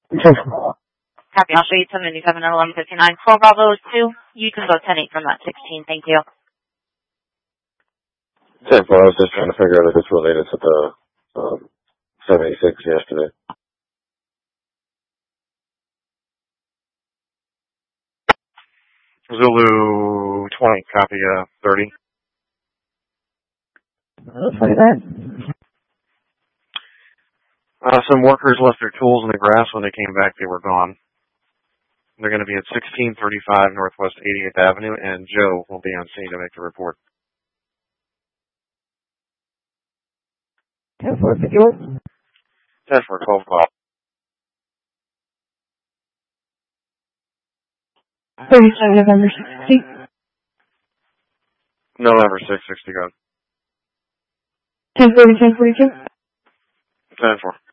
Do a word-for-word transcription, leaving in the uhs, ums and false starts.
Copy, I'll show you ten ninety-seven and eleven fifty-nine. twelve Bravo is two. You can go ten eight from that sixteen. Thank you. ten four, I was just trying to figure out if it's related to the um, seventy-six yesterday. Zulu twenty, copy uh, thirty. Uh, some workers left their tools in the grass. When they came back, they were gone. They're going to be at sixteen thirty-five Northwest eighty-eighth Avenue, and Joe will be on scene to make the report. ten four, fifty-one. ten four, twelve o'clock. thirty-seven November sixty. November sixth, sixty, go. ten forty, ten forty-two. ten four.